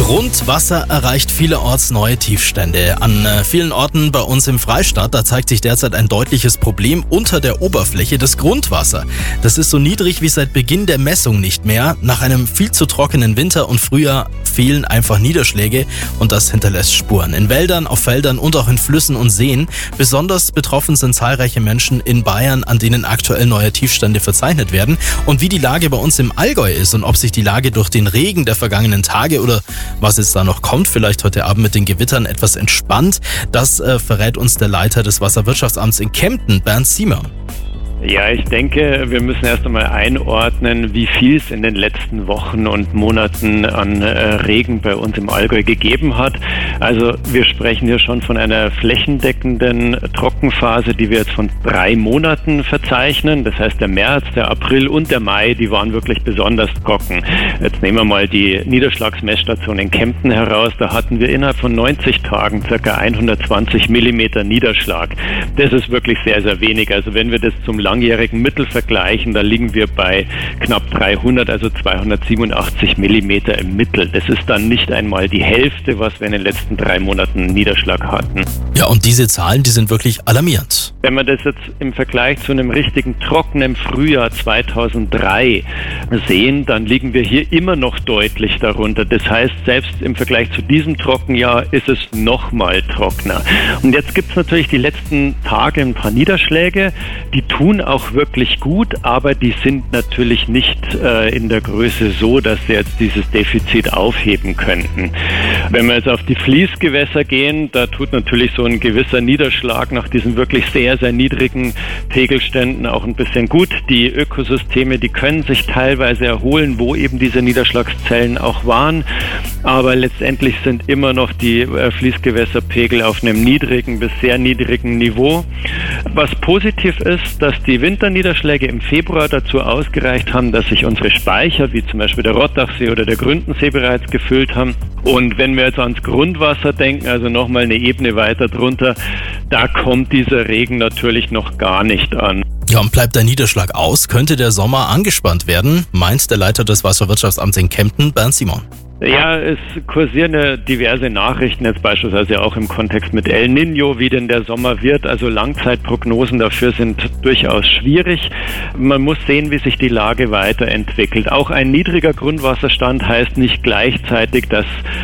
Grundwasser erreicht vielerorts neue Tiefstände. An vielen Orten bei uns im Freistaat, da zeigt sich derzeit ein deutliches Problem unter der Oberfläche, das Grundwasser. Das ist so niedrig wie seit Beginn der Messung nicht mehr. Nach einem viel zu trockenen Winter und Frühjahr fehlen einfach Niederschläge und das hinterlässt Spuren. In Wäldern, auf Feldern und auch in Flüssen und Seen. Besonders betroffen sind zahlreiche Menschen in Bayern, an denen aktuell neue Tiefstände verzeichnet werden. Und wie die Lage bei uns im Allgäu ist und ob sich die Lage durch den Regen der vergangenen Tage oder was jetzt da noch kommt, vielleicht heute Abend mit den Gewittern etwas entspannt, das verrät uns der Leiter des Wasserwirtschaftsamts in Kempten, Bernd Simon. Ja, ich denke, wir müssen erst einmal einordnen, wie viel es in den letzten Wochen und Monaten an Regen bei uns im Allgäu gegeben hat. Also wir sprechen hier schon von einer flächendeckenden Trockenphase, die wir jetzt von 3 Monaten verzeichnen. Das heißt, der März, der April und der Mai, die waren wirklich besonders trocken. Jetzt nehmen wir mal die Niederschlagsmessstation in Kempten heraus. Da hatten wir innerhalb von 90 Tagen ca. 120 Millimeter Niederschlag. Das ist wirklich sehr, sehr wenig. Also wenn wir das zum langjährigen Mittel vergleichen, da liegen wir bei knapp 300, also 287 Millimeter im Mittel. Das ist dann nicht einmal die Hälfte, was wir in den letzten 3 Monaten Niederschlag hatten. Ja, und diese Zahlen, die sind wirklich alarmierend. Wenn wir das jetzt im Vergleich zu einem richtigen trockenen Frühjahr 2003 sehen, dann liegen wir hier immer noch deutlich darunter. Das heißt, selbst im Vergleich zu diesem Trockenjahr ist es noch mal trockener. Und jetzt gibt es natürlich die letzten Tage ein paar Niederschläge, die tun auch wirklich gut, aber die sind natürlich nicht in der Größe so, dass sie jetzt dieses Defizit aufheben könnten. Wenn wir jetzt auf die Fließgewässer gehen, da tut natürlich so ein gewisser Niederschlag nach diesen wirklich sehr, sehr niedrigen Pegelständen auch ein bisschen gut. Die Ökosysteme, die können sich teilweise erholen, wo eben diese Niederschlagszellen auch waren, aber letztendlich sind immer noch die Fließgewässerpegel auf einem niedrigen bis sehr niedrigen Niveau. Was positiv ist, dass die Winterniederschläge im Februar dazu ausgereicht haben, dass sich unsere Speicher, wie zum Beispiel der Rottachsee oder der Gründensee, bereits gefüllt haben. Und wenn wir jetzt ans Grundwasser denken, also nochmal eine Ebene weiter drunter, da kommt dieser Regen natürlich noch gar nicht an. Ja, und bleibt der Niederschlag aus, könnte der Sommer angespannt werden, meint der Leiter des Wasserwirtschaftsamts in Kempten, Bernd Simon. Ja, es kursieren ja diverse Nachrichten, jetzt beispielsweise auch im Kontext mit El Niño, wie denn der Sommer wird. Also Langzeitprognosen dafür sind durchaus schwierig. Man muss sehen, wie sich die Lage weiterentwickelt. Auch ein niedriger Grundwasserstand heißt nicht gleichzeitig, dass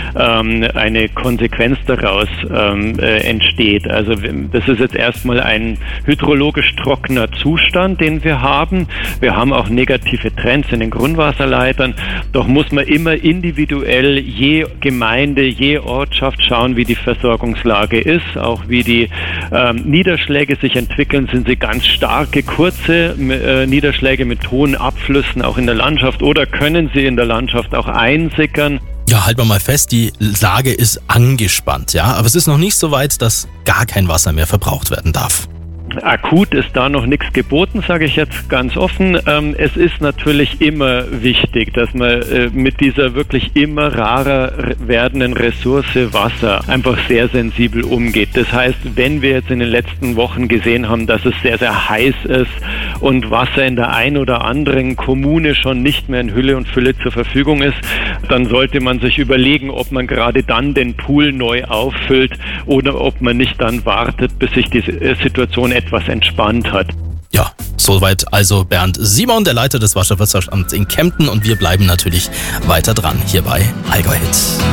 eine Konsequenz daraus entsteht. Also das ist jetzt erstmal ein hydrologisch trockener Zustand, den wir haben. Wir haben auch negative Trends in den Grundwasserleitern. Doch muss man immer individuell je Gemeinde, je Ortschaft schauen, wie die Versorgungslage ist, auch wie die Niederschläge sich entwickeln. Sind sie ganz starke, kurze Niederschläge mit hohen Abflüssen auch in der Landschaft oder können sie in der Landschaft auch einsickern? Ja, halten wir mal fest, die Lage ist angespannt, ja, aber es ist noch nicht so weit, dass gar kein Wasser mehr verbraucht werden darf. Akut ist da noch nichts geboten, sage ich jetzt ganz offen. Es ist natürlich immer wichtig, dass man mit dieser wirklich immer rarer werdenden Ressource Wasser einfach sehr sensibel umgeht. Das heißt, wenn wir jetzt in den letzten Wochen gesehen haben, dass es sehr, sehr heiß ist und Wasser in der einen oder anderen Kommune schon nicht mehr in Hülle und Fülle zur Verfügung ist, dann sollte man sich überlegen, ob man gerade dann den Pool neu auffüllt oder ob man nicht dann wartet, bis sich die Situation etwas entspannt hat. Ja, soweit also Bernd Simon, der Leiter des Wasserwirtschaftsamts in Kempten, und wir bleiben natürlich weiter dran hier bei Allgäu Hits.